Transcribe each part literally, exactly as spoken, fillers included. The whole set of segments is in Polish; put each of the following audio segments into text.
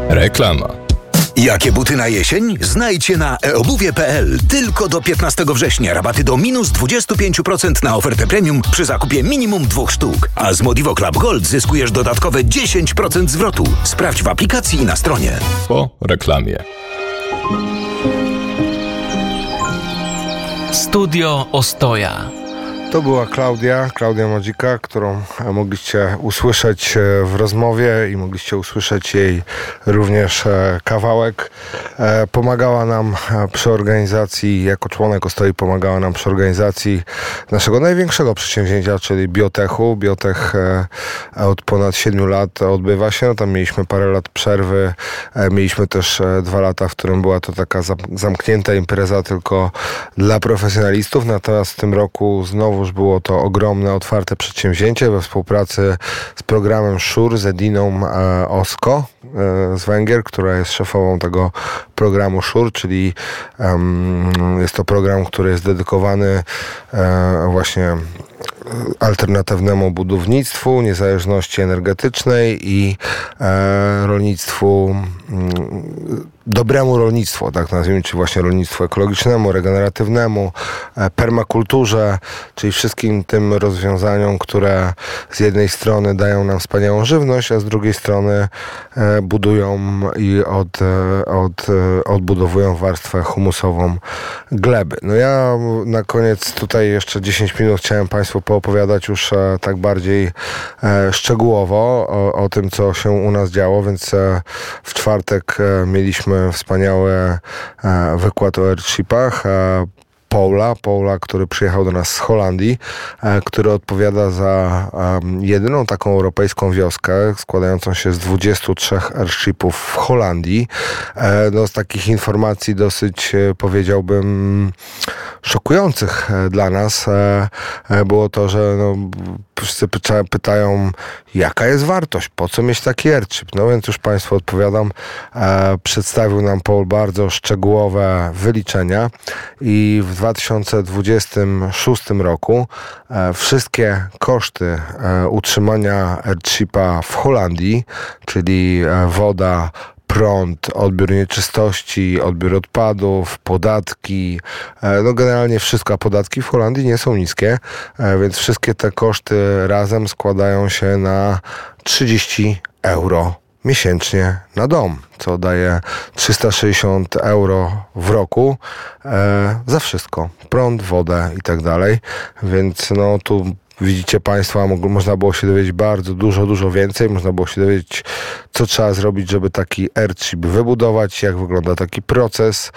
Reklama. Jakie buty na jesień? Znajdź je na e obuwie kropka p l. Tylko do piętnastego września rabaty do minus dwadzieścia pięć procent na ofertę premium przy zakupie minimum dwóch sztuk. A z Modivo Club Gold zyskujesz dodatkowe dziesięć procent zwrotu. Sprawdź w aplikacji i na stronie. Po reklamie. Studio Ostoja. To była Klaudia, Klaudia Madzika, którą mogliście usłyszeć w rozmowie i mogliście usłyszeć jej również kawałek. Pomagała nam przy organizacji, jako członek Ostoi pomagała nam przy organizacji naszego największego przedsięwzięcia, czyli Biotechu. Biotech od ponad siedmiu lat odbywa się. Tam mieliśmy parę lat przerwy. Mieliśmy też dwa lata, w którym była to taka zamknięta impreza tylko dla profesjonalistów. Natomiast w tym roku znowu już było to ogromne, otwarte przedsięwzięcie we współpracy z programem SURE, z Ediną e, Osko e, z Węgier, która jest szefową tego programu SURE, czyli um, jest to program, który jest dedykowany e, właśnie alternatywnemu budownictwu, niezależności energetycznej i e, rolnictwu, m, dobremu rolnictwu, tak nazwijmy, czy właśnie rolnictwu ekologicznemu, regeneratywnemu, e, permakulturze, czyli wszystkim tym rozwiązaniom, które z jednej strony dają nam wspaniałą żywność, a z drugiej strony e, budują i od, e, od, e, odbudowują warstwę humusową gleby. No ja na koniec tutaj jeszcze dziesięć minut chciałem Państwu poopowiadać już e, tak bardziej e, szczegółowo o, o tym, co się u nas działo, więc e, w czwartek e, mieliśmy wspaniały e, wykład o airshipach. E, Paula, Paula, który przyjechał do nas z Holandii, e, który odpowiada za e, jedyną taką europejską wioskę składającą się z dwudziestu trzech airshipów w Holandii. E, no, z takich informacji dosyć, e, powiedziałbym, szokujących e, dla nas e, e, było to, że no, wszyscy pyta, pytają, jaka jest wartość, po co mieć taki airship? No więc już Państwu odpowiadam. E, przedstawił nam Paul bardzo szczegółowe wyliczenia i w dwa tysiące dwudziestym szóstym roku e, wszystkie koszty e, utrzymania airshipa w Holandii, czyli e, woda, prąd, odbiór nieczystości, odbiór odpadów, podatki, no generalnie wszystko, a podatki w Holandii nie są niskie, więc wszystkie te koszty razem składają się na trzydzieści euro miesięcznie na dom, co daje trzysta sześćdziesiąt euro w roku e, za wszystko, prąd, wodę i tak dalej, więc no tu widzicie Państwo, można było się dowiedzieć bardzo dużo, dużo więcej. Można było się dowiedzieć, co trzeba zrobić, żeby taki airship wybudować, jak wygląda taki proces,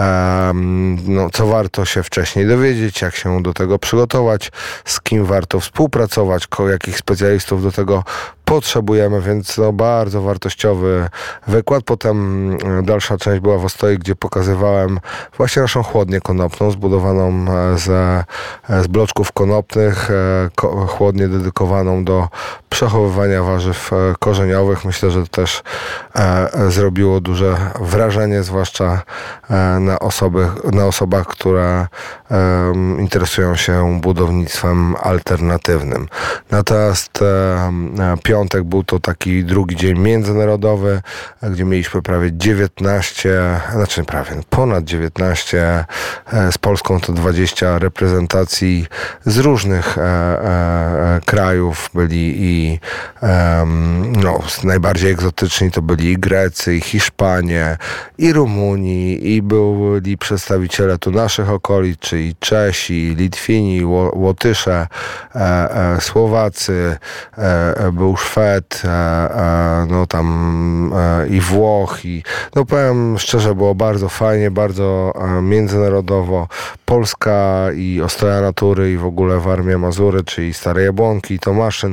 um, no, co warto się wcześniej dowiedzieć, jak się do tego przygotować, z kim warto współpracować, jakich specjalistów do tego potrzebujemy, więc no, bardzo wartościowy wykład. Potem dalsza część była w Ostoi, gdzie pokazywałem właśnie naszą chłodnię konopną, zbudowaną z, z bloczków konopnych, ko, chłodnię dedykowaną do przechowywania warzyw korzeniowych. Myślę, że to też e, zrobiło duże wrażenie, zwłaszcza e, na, osoby, na osobach, które e, interesują się budownictwem alternatywnym. Natomiast e, piątek był to taki drugi dzień międzynarodowy, gdzie mieliśmy prawie dziewiętnaście, znaczy prawie ponad dziewiętnaście, z Polską to dwadzieścia reprezentacji z różnych e, e, krajów. Byli i e, no, najbardziej egzotyczni to byli i Grecy, i Hiszpanie, i Rumunii, i byli przedstawiciele tu naszych okolic, czyli Czesi, Litwini, Ło, Łotysze, e, e, Słowacy, e, był Szwed, e, e, no tam e, i Włoch, i no powiem szczerze, było bardzo fajnie, bardzo e, międzynarodowo. Polska i Ostoja Natury i w ogóle Warmia Mazury, czyli Stare Jabłonki i Tomaszyn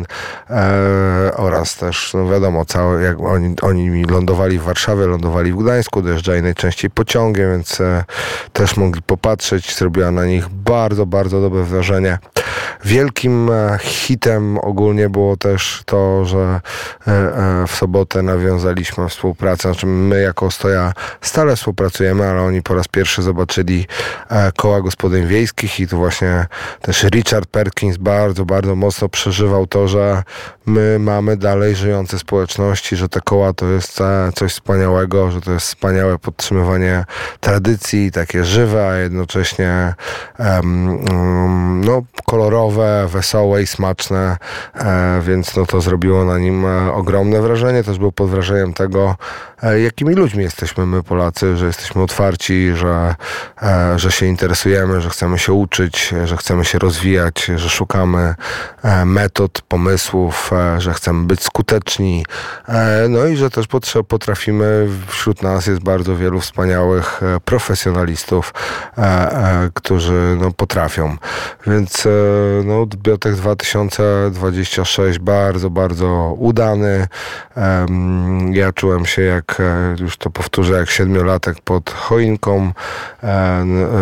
e, oraz też, no wiadomo, całe, jak oni, oni lądowali w Warszawie, lądowali w Gdańsku, dojeżdżali najczęściej pociągiem, więc e, też mogli popatrzeć. Zrobiła na nich bardzo, bardzo dobre wrażenie. wielkim hitem ogólnie było też to, że w sobotę nawiązaliśmy współpracę. Znaczy my jako Ostoja stale współpracujemy, ale oni po raz pierwszy zobaczyli koła gospodyń wiejskich i tu właśnie też Richard Perkins bardzo, bardzo mocno przeżywał to, że my mamy dalej żyjące społeczności, że te koła to jest coś wspaniałego, że to jest wspaniałe podtrzymywanie tradycji, takie żywe, a jednocześnie um, no, kolorowe, wesołe i smaczne, e, więc no, to zrobiło na nim ogromne wrażenie. Też był pod wrażeniem tego, e, jakimi ludźmi jesteśmy my Polacy, że jesteśmy otwarci, że, e, że się interesujemy, że chcemy się uczyć, że chcemy się rozwijać, że szukamy e, metod, pomysłów, e, że chcemy być skuteczni, e, no i że też potrafimy, wśród nas jest bardzo wielu wspaniałych e, profesjonalistów, e, e, którzy no, potrafią. Więc e, no, Biotech dwa tysiące dwudziesty szósty bardzo, bardzo udany. E, ja czułem się jak, e, już to powtórzę, jak siedmiolatek pod choinką, e, e,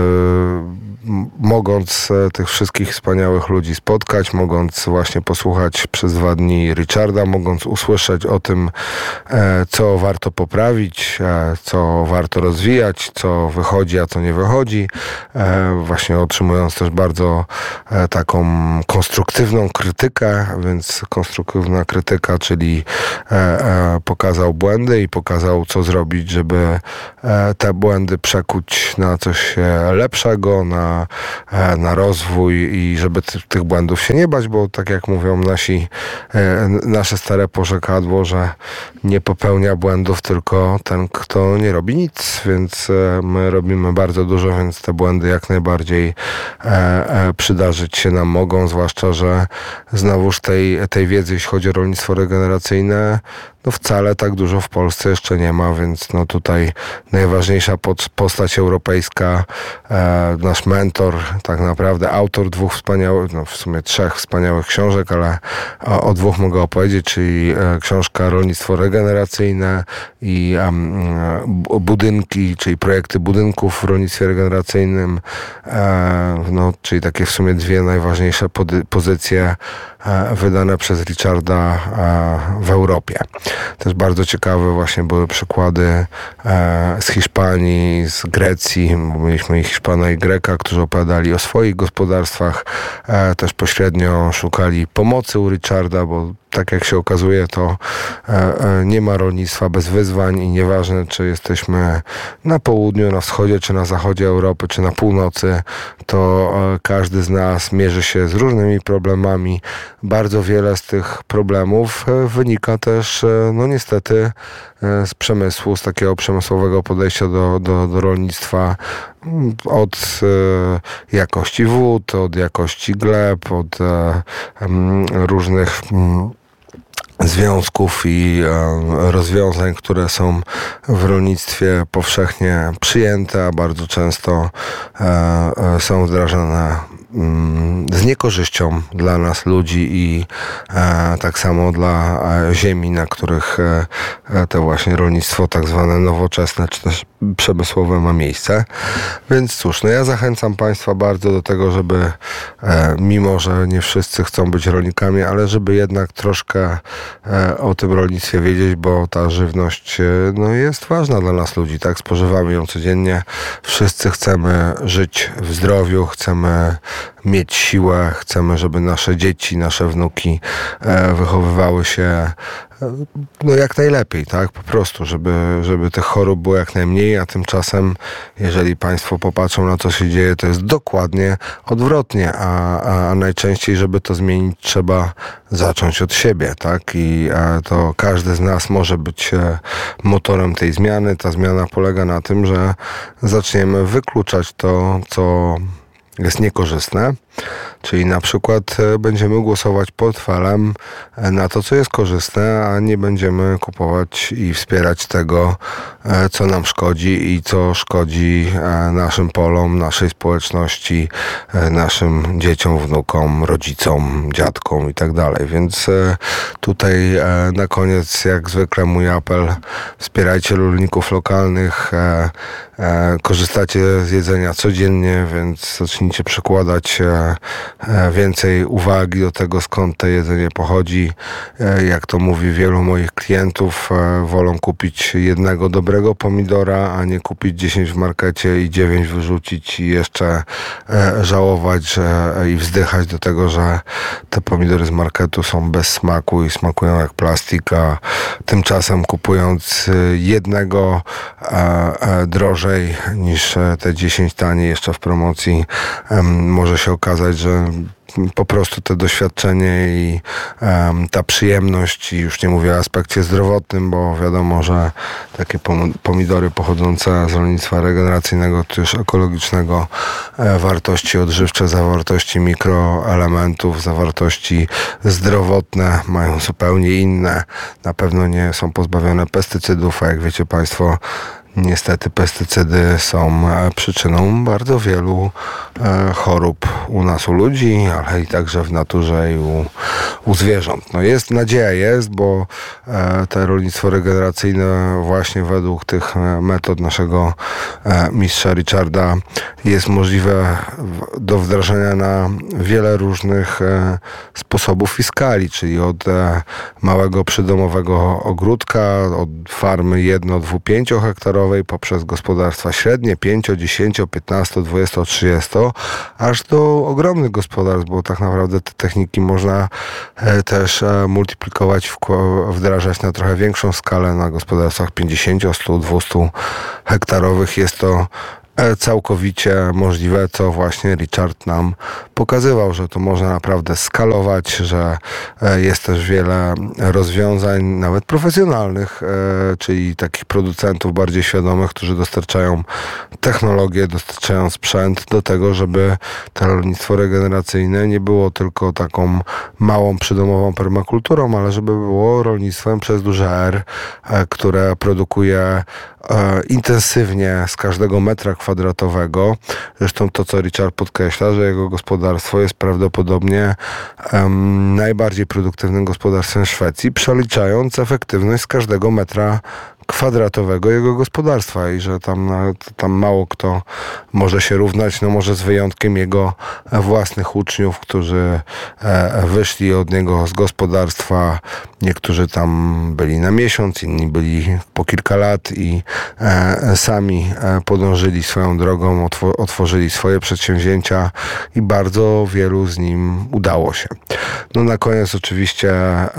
mogąc tych wszystkich wspaniałych ludzi spotkać, mogąc właśnie posłuchać przez dwa dni Richarda, mogąc usłyszeć o tym, co warto poprawić, co warto rozwijać, co wychodzi, a co nie wychodzi. Właśnie otrzymując też bardzo taką konstruktywną krytykę, więc konstruktywna krytyka, czyli pokazał błędy i pokazał, co zrobić, żeby te błędy przekuć na coś lepszego, na na rozwój i żeby t- tych błędów się nie bać, bo tak jak mówią nasi, e, nasze stare porzekadło, że nie popełnia błędów tylko ten, kto nie robi nic, więc e, my robimy bardzo dużo, więc te błędy jak najbardziej e, e, przydarzyć się nam mogą, zwłaszcza, że znowuż tej, tej wiedzy, jeśli chodzi o rolnictwo regeneracyjne, no wcale tak dużo w Polsce jeszcze nie ma, więc no tutaj najważniejsza pod, postać europejska, e, nasz mentor, tak naprawdę autor dwóch wspaniałych, no w sumie trzech wspaniałych książek, ale o, o dwóch mogę opowiedzieć, czyli e, książka Rolnictwo regeneracyjne i e, budynki, czyli projekty budynków w rolnictwie regeneracyjnym, e, no czyli takie w sumie dwie najważniejsze pody, pozycje e, wydane przez Richarda e, w Europie. Też bardzo ciekawe właśnie były przykłady e, z Hiszpanii, z Grecji. Mieliśmy i Hiszpana i Greka, którzy opowiadali o swoich gospodarstwach. E, też pośrednio szukali pomocy u Richarda, bo tak jak się okazuje, to e, e, nie ma rolnictwa bez wyzwań i nieważne, czy jesteśmy na południu, na wschodzie, czy na zachodzie Europy, czy na północy, to e, każdy z nas mierzy się z różnymi problemami. Bardzo wiele z tych problemów e, wynika też, e, no niestety, e, z przemysłu, z takiego przemysłowego podejścia do, do, do rolnictwa, od e, jakości wód, od jakości gleb, od e, m, różnych m, związków i e, rozwiązań, które są w rolnictwie powszechnie przyjęte, a bardzo często e, e, są wdrażane mm, z niekorzyścią dla nas ludzi i e, tak samo dla e, ziemi, na których e, to właśnie rolnictwo tak zwane nowoczesne czy też przemysłowe ma miejsce. Więc cóż, no ja zachęcam Państwa bardzo do tego, żeby e, mimo, że nie wszyscy chcą być rolnikami, ale żeby jednak troszkę e, o tym rolnictwie wiedzieć, bo ta żywność e, no jest ważna dla nas ludzi, tak? Spożywamy ją codziennie. Wszyscy chcemy żyć w zdrowiu, chcemy mieć siłę, chcemy, żeby nasze dzieci, nasze wnuki e, wychowywały się no jak najlepiej, tak? Po prostu, żeby, żeby tych chorób było jak najmniej, a tymczasem, jeżeli Państwo popatrzą na co się dzieje, to jest dokładnie odwrotnie, a, a, a najczęściej, żeby to zmienić, trzeba zacząć od siebie, tak? I a to każdy z nas może być motorem tej zmiany. Ta zmiana polega na tym, że zaczniemy wykluczać to, co jest niekorzystne, czyli na przykład będziemy głosować portfelem na to, co jest korzystne, a nie będziemy kupować i wspierać tego, co nam szkodzi i co szkodzi naszym polom, naszej społeczności, naszym dzieciom, wnukom, rodzicom, dziadkom i tak dalej. Więc tutaj na koniec, jak zwykle, mój apel: wspierajcie rolników lokalnych, korzystacie z jedzenia codziennie, więc zacznijcie przykładać więcej uwagi do tego, skąd to jedzenie pochodzi. Jak to mówi wielu moich klientów, wolą kupić jednego dobrego pomidora, a nie kupić dziesięć w markecie i dziewięć wyrzucić i jeszcze żałować że, i wzdychać do tego, że te pomidory z marketu są bez smaku i smakują jak plastik, a tymczasem kupując jednego drożej niż te dziesięć taniej jeszcze w promocji, może się okazać, że po prostu to doświadczenie i um, ta przyjemność, i już nie mówię o aspekcie zdrowotnym, bo wiadomo, że takie pomidory pochodzące z rolnictwa regeneracyjnego czy też ekologicznego, e, wartości odżywcze, zawartości mikroelementów, zawartości zdrowotne mają zupełnie inne. Na pewno nie są pozbawione pestycydów, a jak wiecie Państwo, niestety pestycydy są przyczyną bardzo wielu e, chorób u nas, u ludzi, ale i także w naturze i u, u zwierząt. No jest, nadzieja jest, bo e, to rolnictwo regeneracyjne właśnie według tych metod naszego e, mistrza Richarda jest możliwe w, do wdrażania na wiele różnych e, sposobów i skali, czyli od e, małego przydomowego ogródka, od farmy jedno, dwu, pięcio hektarowej, poprzez gospodarstwa średnie pięć, dziesięć, piętnaście, dwadzieścia, trzydzieści, aż do ogromnych gospodarstw, bo tak naprawdę te techniki można e, też e, multiplikować, wkła- wdrażać na trochę większą skalę na gospodarstwach pięćdziesiąt, sto, dwieście hektarowych. Jest to całkowicie możliwe, co właśnie Richard nam pokazywał, że to można naprawdę skalować, że jest też wiele rozwiązań, nawet profesjonalnych, czyli takich producentów bardziej świadomych, którzy dostarczają technologię, dostarczają sprzęt do tego, żeby to rolnictwo regeneracyjne nie było tylko taką małą przydomową permakulturą, ale żeby było rolnictwem przez duże R, które produkuje intensywnie z każdego metra kwadratowego. Zresztą to, co Richard podkreśla, że jego gospodarstwo jest prawdopodobnie um, najbardziej produktywnym gospodarstwem Szwecji, przeliczając efektywność z każdego metra kwadratowego jego gospodarstwa i że tam, tam mało kto może się równać, no może z wyjątkiem jego własnych uczniów, którzy wyszli od niego z gospodarstwa. Niektórzy tam byli na miesiąc, inni byli po kilka lat i sami podążyli swoją drogą, otworzyli swoje przedsięwzięcia i bardzo wielu z nim udało się. No na koniec oczywiście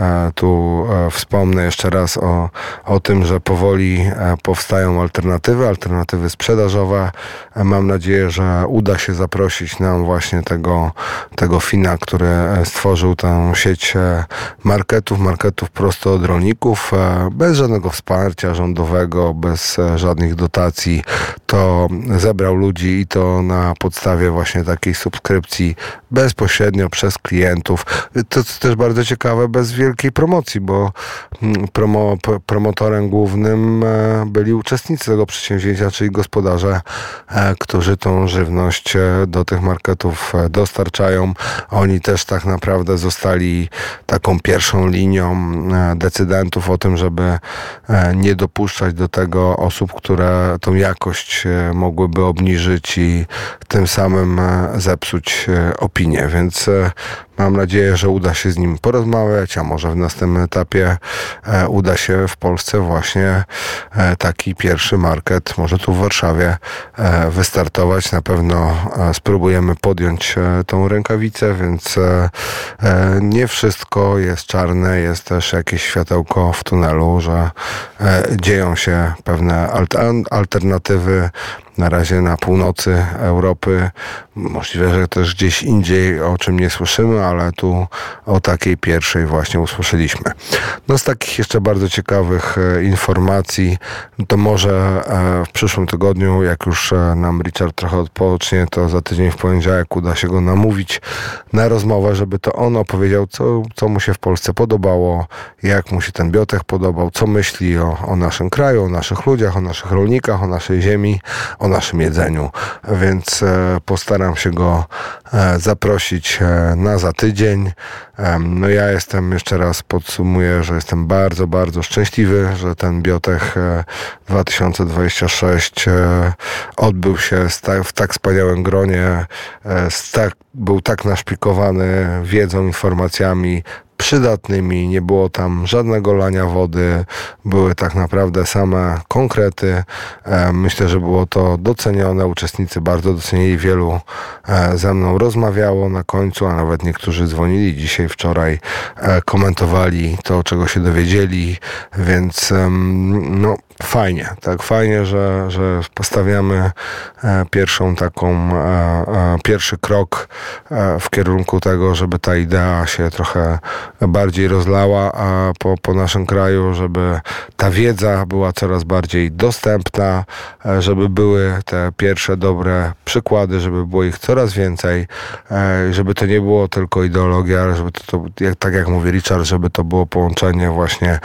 tu wspomnę jeszcze raz o, o tym, że powoli powstają alternatywy, alternatywy sprzedażowe. Mam nadzieję, że uda się zaprosić nam właśnie tego, tego Fina, który stworzył tę sieć marketów, marketów prosto od rolników, bez żadnego wsparcia rządowego, bez żadnych dotacji. To zebrał ludzi i to na podstawie właśnie takiej subskrypcji bezpośrednio przez klientów. To jest też bardzo ciekawe, bez wielkiej promocji, bo promo, promotorem głównym byli uczestnicy tego przedsięwzięcia, czyli gospodarze, którzy tą żywność do tych marketów dostarczają. Oni też tak naprawdę zostali taką pierwszą linią decydentów o tym, żeby nie dopuszczać do tego osób, które tą jakość mogłyby obniżyć i tym samym zepsuć opinię. Więc mam nadzieję, że uda się z nim porozmawiać, a może w następnym etapie e, uda się w Polsce właśnie e, taki pierwszy market, może tu w Warszawie, e, wystartować. Na pewno e, spróbujemy podjąć e, tą rękawicę, więc e, e, nie wszystko jest czarne, jest też jakieś światełko w tunelu, że e, dzieją się pewne alter- alternatywy. Na razie na północy Europy, możliwe, że też gdzieś indziej, o czym nie słyszymy, ale tu o takiej pierwszej właśnie usłyszeliśmy. No z takich jeszcze bardzo ciekawych e, informacji, to może e, w przyszłym tygodniu, jak już e, nam Richard trochę odpocznie, to za tydzień w poniedziałek uda się go namówić na rozmowę, żeby to on opowiedział, co, co mu się w Polsce podobało, jak mu się ten biotech podobał, co myśli o, o naszym kraju, o naszych ludziach, o naszych rolnikach, o naszej ziemi, o naszym jedzeniu, więc postaram się go zaprosić na za tydzień. No ja jestem, jeszcze raz podsumuję, że jestem bardzo, bardzo szczęśliwy, że ten Biotech dwa tysiące dwudziesty szósty odbył się w tak wspaniałym gronie, tak, był tak naszpikowany wiedzą, informacjami przydatnymi, nie było tam żadnego lania wody, były tak naprawdę same konkrety. Myślę, że było to docenione, uczestnicy bardzo docenili, wielu ze mną rozmawiało na końcu, a nawet niektórzy dzwonili dzisiaj, wczoraj, komentowali to, czego się dowiedzieli, więc no fajnie, tak fajnie, że, że postawiamy pierwszą taką, pierwszy krok w kierunku tego, żeby ta idea się trochę bardziej rozlała a po, po naszym kraju, żeby ta wiedza była coraz bardziej dostępna, żeby były te pierwsze dobre przykłady, żeby było ich coraz więcej, żeby to nie było tylko ideologia, ale żeby to, to jak, tak jak mówi Richard, żeby to było połączenie właśnie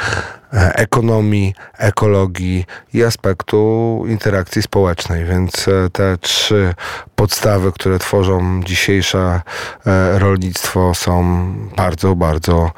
ekonomii, ekologii i aspektu interakcji społecznej, więc te trzy podstawy, które tworzą dzisiejsze rolnictwo, są bardzo, bardzo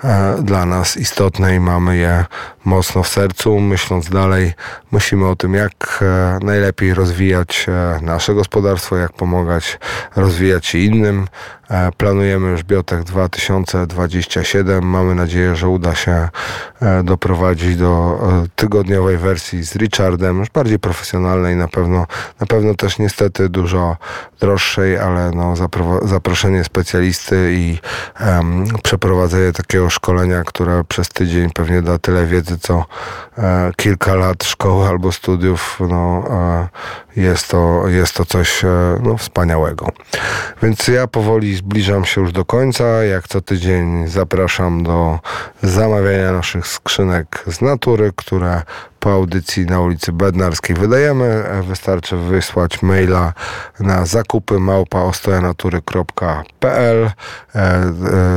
dla nas istotne i mamy je mocno w sercu. Myśląc dalej, myślimy o tym, jak najlepiej rozwijać nasze gospodarstwo, jak pomagać rozwijać się innym. Planujemy już Biotech dwa tysiące dwudziesty siódmy. Mamy nadzieję, że uda się doprowadzić do tygodniowej wersji z Richardem, już bardziej profesjonalnej, na pewno, na pewno też niestety dużo droższej, ale no, zapro- zaproszenie specjalisty i um, przeprowadzenie takiego szkolenia, które przez tydzień pewnie da tyle wiedzy, co e, kilka lat szkoły albo studiów, no, e, jest to, jest to coś e, no, wspaniałego. Więc ja powoli zbliżam się już do końca. Jak co tydzień zapraszam do zamawiania naszych skrzynek z natury, które po audycji na ulicy Bednarskiej wydajemy. Wystarczy wysłać maila na zakupy małpa ostojanatury kropka p l. E, e,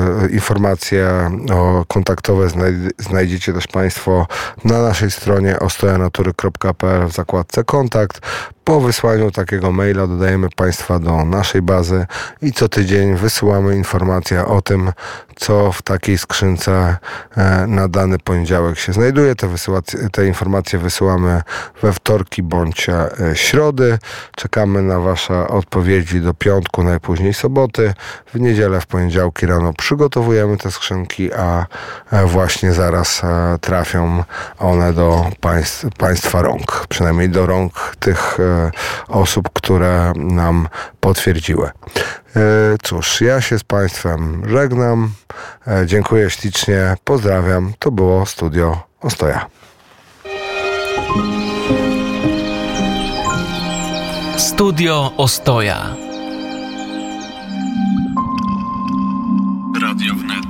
informacje o kontaktowe znaj- znajdziecie też Państwo na naszej stronie ostojanatury kropka p l w zakładce kontakt. Po wysłaniu takiego maila dodajemy Państwa do naszej bazy i co tydzień wysyłamy informacje o tym, co w takiej skrzynce e, na dany poniedziałek się znajduje. Te, wysyłac- te informacje wysyłamy we wtorki bądź e, środy. Czekamy na Wasze odpowiedzi do piątku, najpóźniej soboty. W niedzielę, w poniedziałki rano przygotowujemy te skrzynki, a e, właśnie zaraz e, trafią one do państw, Państwa rąk. Przynajmniej do rąk tych e, osób, które nam potwierdziły. Cóż, ja się z Państwem żegnam. Dziękuję ślicznie, pozdrawiam. To było Studio Ostoja. Studio Ostoja. Radio Wnet.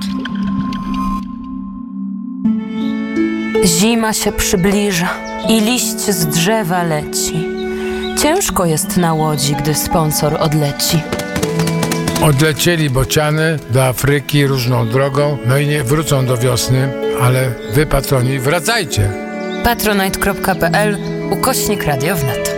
Zima się przybliża i liść z drzewa leci. Ciężko jest na łodzi, gdy sponsor odleci. Odlecieli bociany do Afryki różną drogą, no i nie wrócą do wiosny, ale wy, patroni, wracajcie. patronite kropka p l ukośnik Radio Wnet.